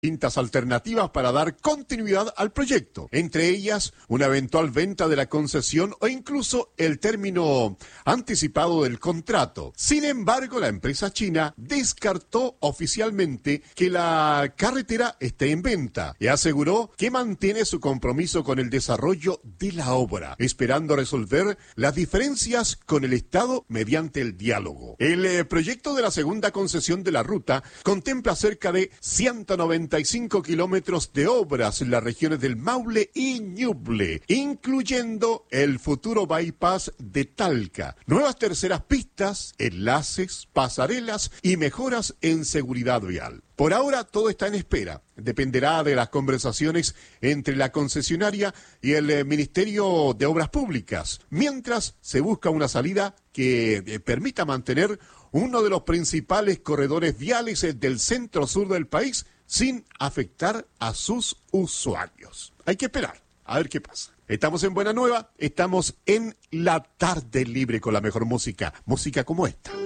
distintas alternativas para dar continuidad al proyecto, entre ellas una eventual venta de la concesión o incluso el término anticipado del contrato. Sin embargo, la empresa china descartó oficialmente que la carretera esté en venta y aseguró que mantiene su compromiso con el desarrollo de la obra, esperando resolver las diferencias con el Estado mediante el diálogo. El proyecto de la segunda concesión de la ruta contempla cerca de 195 kilómetros de obras en las regiones del Maule y Ñuble, incluyendo el futuro bypass de Talca, nuevas terceras pistas, enlaces, pasarelas y mejoras en seguridad vial. Por ahora todo está en espera. Dependerá de las conversaciones entre la concesionaria y el Ministerio de Obras Públicas, mientras se busca una salida que permita mantener uno de los principales corredores viales del centro-sur del país sin afectar a sus usuarios. Hay que esperar a ver qué pasa. Estamos en Buena Nueva, estamos en la tarde libre con la mejor música como esta.